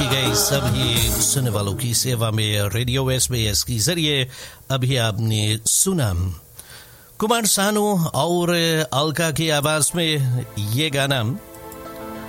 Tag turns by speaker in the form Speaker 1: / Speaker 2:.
Speaker 1: आपकी गई सभी सुनने वालों की सेवा में रेडियो SBS के जरिए अभी आपने सुना कुमार सानू और अलका की आवाज में ये गाना